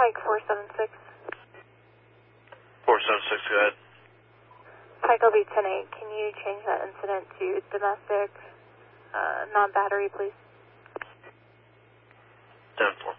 Pike 476. 476, go ahead. Pike LB 108, can you change that incident to domestic, non-battery, please? 10-4.